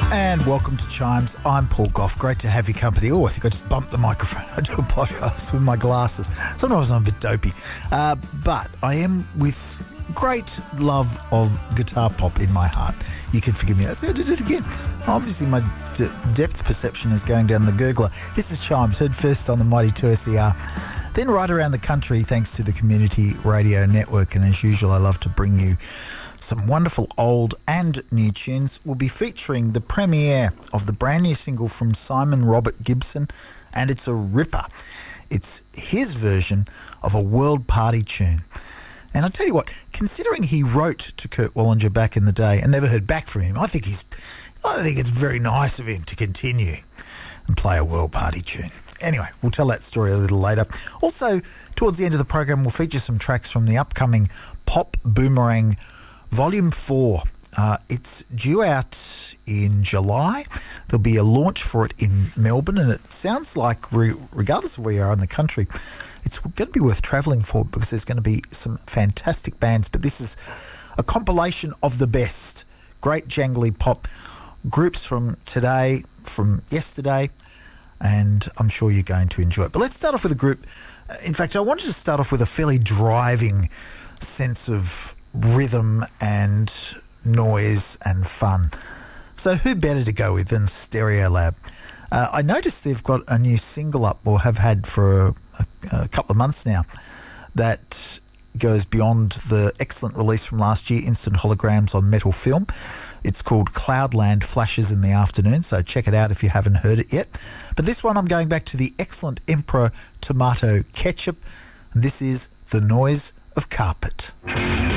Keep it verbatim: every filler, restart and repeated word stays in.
And welcome to Chimes. I'm Paul Goff. Great to have your company. Oh, I think I just bumped the microphone. I do apologise with my glasses. Sometimes I'm a bit dopey. Uh, but I am with great love of guitar pop in my heart. You can forgive me. I did it again. Obviously, my d- depth perception is going down the gurgler. This is Chimes, heard first on the mighty two S E R. Then right around the country, thanks to the Community Radio Network. And as usual, I love to bring you some wonderful old and new tunes. We'll be featuring the premiere of the brand new single from Simon Robert Gibson, and it's a ripper. It's his version of a world party tune. And I'll tell you what, considering he wrote to Kurt Wallinger back in the day and never heard back from him, I think he's, I think it's very nice of him to continue and play a world party tune. Anyway, we'll tell that story a little later. Also, towards the end of the program, we'll feature some tracks from the upcoming Pop Boomerang Volume four. Uh, it's due out in July. There'll be a launch for it in Melbourne, and it sounds like, re- regardless of where you are in the country, it's going to be worth travelling for because there's going to be some fantastic bands. But this is a compilation of the best great jangly pop groups from today, from yesterday, and I'm sure you're going to enjoy it. But let's start off with a group. In fact, I wanted to start off with a fairly driving sense of rhythm and noise and fun. So who better to go with than Stereolab? Uh, I noticed they've got a new single up, or have had for a, a, a couple of months now, that goes beyond the excellent release from last year, Instant Holograms on Metal Film. It's called Cloudland Flashes in the Afternoon, so check it out if you haven't heard it yet. But this one, I'm going back to the excellent Emperor Tomato Ketchup, and this is The Noise of Carpet.